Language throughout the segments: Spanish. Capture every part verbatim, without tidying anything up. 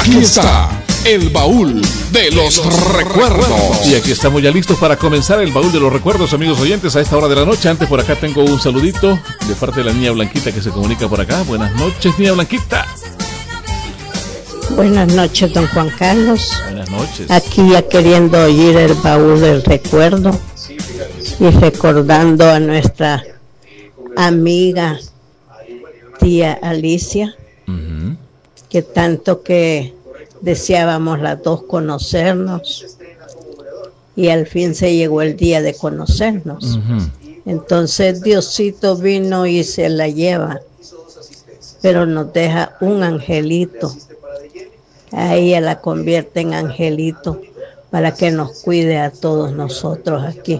Aquí está el baúl de los recuerdos. Y aquí estamos ya listos para comenzar el baúl de los recuerdos, amigos oyentes, a esta hora de la noche. Antes, por acá tengo un saludito de parte de la niña Blanquita que se comunica por acá. Buenas noches, niña Blanquita. Buenas noches, don Juan Carlos. Buenas noches. Aquí ya queriendo oír el baúl del recuerdo y recordando a nuestra amiga tía Alicia, uh-huh. que tanto que deseábamos las dos conocernos y al fin se llegó el día de conocernos. Uh-huh. Entonces Diosito vino y se la lleva, pero nos deja un angelito. A ella la convierte en angelito para que nos cuide a todos nosotros aquí.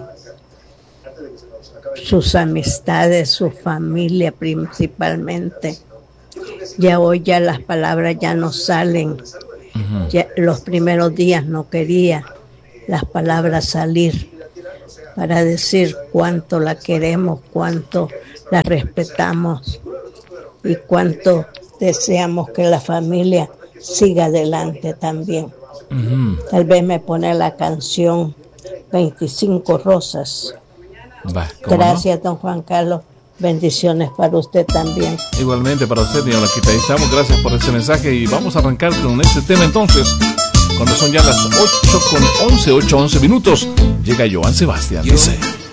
Sus amistades, su familia principalmente. Ya hoy ya las palabras ya no salen. Uh-huh. Ya, los primeros días no quería las palabras salir para decir cuánto la queremos, cuánto la respetamos y cuánto deseamos que la familia siga adelante también. Uh-huh. Tal vez me pone la canción veinticinco Rosas. Va, Gracias, no? don Juan Carlos. Bendiciones para usted también. Igualmente para usted, niña Blanquita. Ahí estamos, gracias por ese mensaje y vamos a arrancar con este tema entonces. Cuando son ya las ocho con once, ocho once minutos, llega Joan Sebastián. Yo dice: